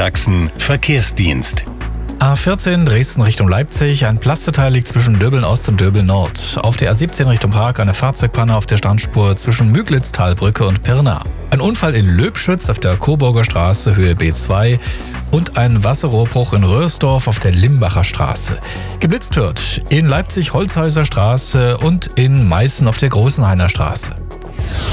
Niedersachsen Verkehrsdienst. A14 Dresden Richtung Leipzig. Ein Plasteteil liegt zwischen Döbeln Ost und Döbeln Nord. Auf der A17 Richtung Prag eine Fahrzeugpanne auf der Standspur zwischen Müglitz-Talbrücke und Pirna. Ein Unfall in Löbschütz auf der Coburger Straße Höhe B2 und ein Wasserrohrbruch in Röhrsdorf auf der Limbacher Straße. Geblitzt wird in Leipzig Holzhäuser Straße und in Meißen auf der Großenhainer Straße.